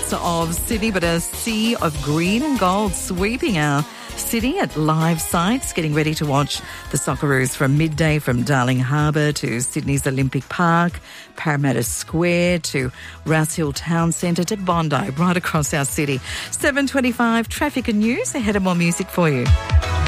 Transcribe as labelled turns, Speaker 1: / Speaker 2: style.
Speaker 1: streets of Sydney, but a sea of green and gold sweeping our city at live sites, getting ready to watch the Socceroos from midday from Darling Harbour to Sydney's Olympic Park, Parramatta Square to Rouse Hill Town Centre to Bondi, right across our city. 7:25 traffic and news. Ahead of more music for you.